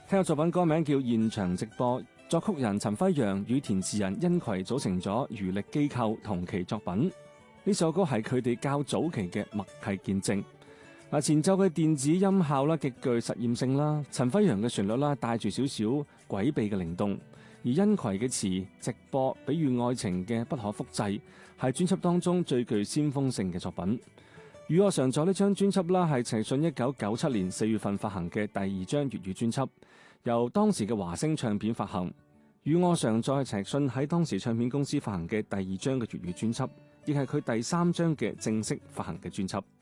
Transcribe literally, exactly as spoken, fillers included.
聽個作品歌名叫《現場直播》，作曲人陳輝陽與填詞人殷葵組成咗餘力機構同期作品。呢首歌係佢哋較早期嘅默契見證。嗱，前奏嘅電子音效啦，極具實驗性啦；陳輝陽嘅旋律啦，帶住少少詭秘嘅靈動。而殷葵嘅詞直播，比喻愛情嘅不可複製，係專輯當中最具先鋒性嘅作品。與我常在呢張專輯啦，係陳奕迅一九九七年四月份發行嘅第二張粵語專輯，由當時嘅華星唱片發行。與我常在係陳奕迅喺當時唱片公司發行嘅第二張嘅粵語專輯，亦係佢第三張嘅正式發行嘅專輯。